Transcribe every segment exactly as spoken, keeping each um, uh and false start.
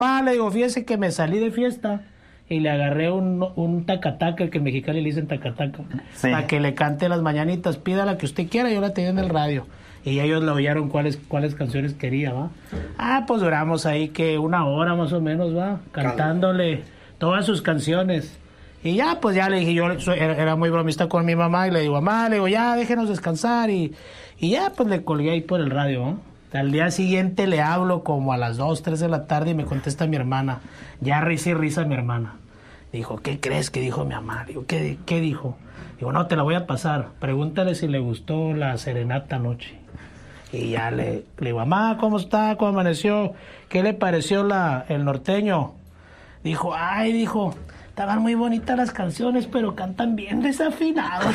Pa, le digo, fíjese que me salí de fiesta y le agarré un, un tacataca, que en Mexicali le dicen tacataca, sí, para que le cante las mañanitas. Pida la que usted quiera, yo la tenía en el radio. Y ellos le oyeron cuáles cuáles canciones quería, ¿va? Ah, pues duramos ahí que una hora más o menos, ¿va? Cantándole todas sus canciones. Y ya, pues ya le dije, yo era, era muy bromista con mi mamá, y le digo, mamá, le digo, ya, déjenos descansar. Y, y ya, pues le colgué ahí por el radio, ¿no? Al día siguiente le hablo como a las dos, tres de la tarde y me contesta mi hermana. Ya risa y risa mi hermana. Dijo, ¿qué crees que dijo mi mamá? Digo, ¿qué, qué dijo? Digo, no, te la voy a pasar. Pregúntale si le gustó la serenata anoche. Y ya le, le digo, mamá, ¿cómo está? ¿Cómo amaneció? ¿Qué le pareció la, el norteño? Dijo, ay, dijo, estaban muy bonitas las canciones, pero cantan bien desafinados.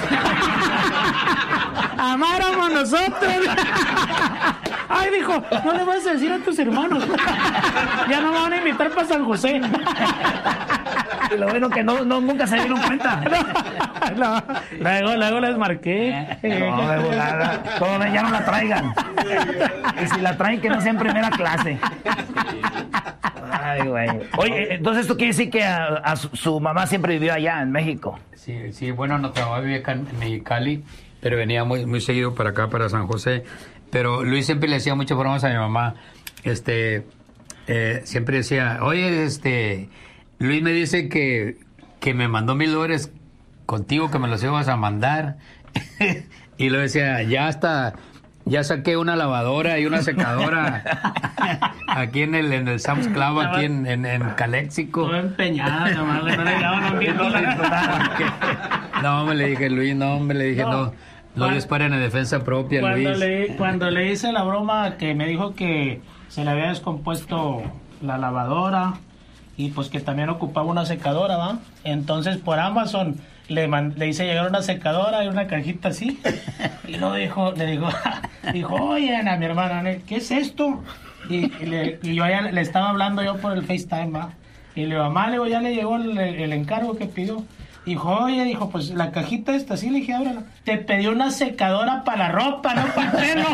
Amáramos nosotros. Ay, dijo, no le vas a decir a tus hermanos. Ya no me van a invitar para San José. Y lo bueno que no, no nunca se dieron cuenta. No, no. Luego, luego les marqué. No, de volada. Todo ya no la traigan. Y si la traen, que no sea en primera clase. Ay, güey. Oye, entonces esto quiere decir que a, a su, su mamá siempre vivió allá en México. Sí, sí, bueno, nuestra mamá vivía acá en Mexicali, pero venía muy, muy seguido para acá, para San José. Pero Luis siempre le hacía muchas bromas a mi mamá. Este, eh, siempre decía, oye, este, Luis me dice que, que me mandó mil dólares contigo, que me los ibas a mandar. Y luego decía, ya hasta, ya saqué una lavadora y una secadora aquí en el, en el Sam's Club, aquí en, en, en Caléxico. Todo empeñado, nomás, no le daban mil dólares. No, me le dije, Luis, no, me le dije, no. no. No les paren en defensa propia, cuando Luis. Le, cuando le hice la broma que me dijo que se le había descompuesto la lavadora y pues que también ocupaba una secadora, ¿va? Entonces por Amazon le, man, le hice llegar una secadora y una cajita así. Y luego dijo, le dijo, dijo, oye, Ana, mi hermana, ¿qué es esto? Y, y, le, y yo ya le estaba hablando yo por el FaceTime, ¿va? Y le digo, mamá, le digo, ya le llegó el, el encargo que pidió. Dijo, oye, dijo, pues la cajita esta, sí, le dije, ábrala. Te pedí una secadora para la ropa, no para el pelo.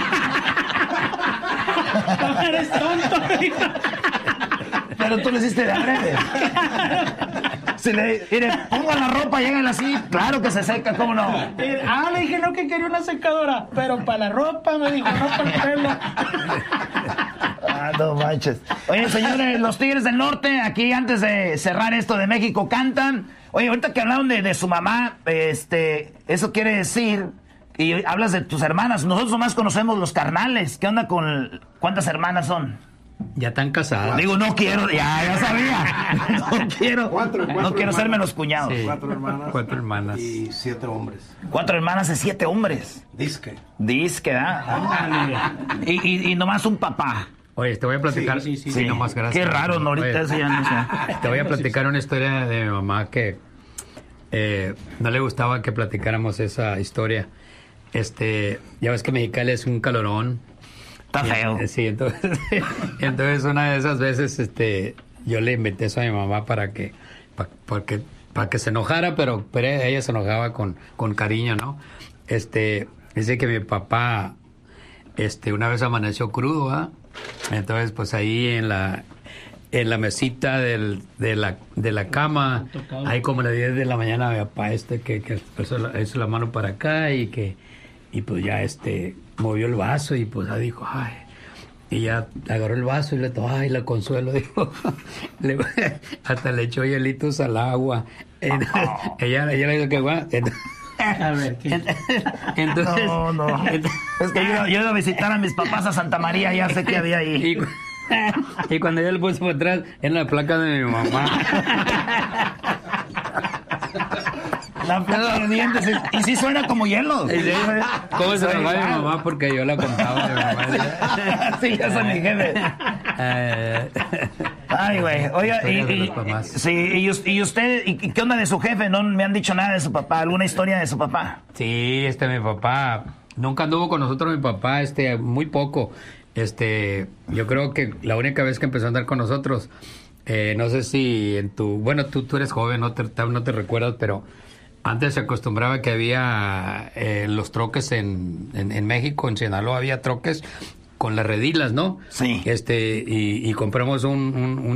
No eres tonto, dijo. Pero tú lo hiciste de breve. Si le, mire, ponga la ropa, lléguenla así, claro que se seca, ¿cómo no? Ah, le dije, no, que quería una secadora, pero para la ropa, me dijo, no para el pelo. Ah, no manches. Oye, señores, los Tigres del Norte, aquí antes de cerrar esto de México, cantan. Oye, ahorita que hablaron de, de su mamá, este, eso quiere decir, y hablas de tus hermanas, nosotros nomás conocemos los carnales. ¿Qué onda con, cuántas hermanas son? Ya están casadas. Digo, no quiero, ya, ya sabía. No quiero, cuatro, cuatro no quiero ser menos cuñados. Sí, cuatro hermanas. Cuatro hermanas. Y siete hombres. Cuatro hermanas y siete hombres. Disque. Disque, ¿ah? y, y, y nomás un papá. Oye, te voy a platicar. Sí, sí, sí, sí, sí. nomás gracias. Qué raro, ¿no? Ahorita eso ya no sé. Te voy a platicar una historia de mi mamá que eh, no le gustaba que platicáramos esa historia. Este, ya ves que Mexicali es un calorón. Está feo. Y, sí, entonces, entonces una de esas veces, este, yo le inventé eso a mi mamá para que, pa, porque, para que se enojara, pero, pero ella se enojaba con, con cariño, ¿no? Este, dice que mi papá, este, una vez amaneció crudo, ¿ah? Entonces, pues ahí en la, en la mesita del, de la, de la cama, ahí como a las diez de la mañana, mi papá, este, que, que hizo la, hizo la mano para acá y que, y pues ya, este, movió el vaso y pues ya dijo, ay, y ya agarró el vaso y le tomó, ay, la consuelo, dijo, le, hasta le echó hielitos al agua. Entonces, oh. ella, ella le dijo que guau. A ver, ¿qué? Entonces, no, no. Entonces, es que yo, yo iba a visitar a mis papás a Santa María, ya sé que había ahí. Y, y cuando yo le puse por atrás, en la placa de mi mamá. La placa de dientes. Y, y sí suena como hielo. Sí, ¿cómo se enojaba mi mamá? Porque yo la contaba de mi mamá. Sí, ya soy mi jefe. Eh, Ay, güey. Oiga, y, y, sí, y, y usted, ¿y qué onda de su jefe? No me han dicho nada de su papá. ¿Alguna historia de su papá? Sí, este, mi papá. Nunca anduvo con nosotros mi papá, este, muy poco. Este, yo creo que la única vez que empezó a andar con nosotros, eh, no sé si en tu, bueno, tú, tú eres joven, no te, no te recuerdas, pero antes se acostumbraba que había eh, los troques en, en, en México, en Sinaloa había troques con las redilas, ¿no? Sí. Este, y, y compramos un, un, un